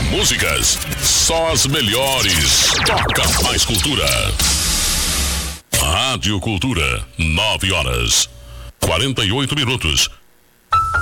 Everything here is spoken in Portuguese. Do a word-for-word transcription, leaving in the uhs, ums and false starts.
músicas, só as melhores. Toca mais cultura. Rádio Cultura, nove horas, quarenta e oito minutos.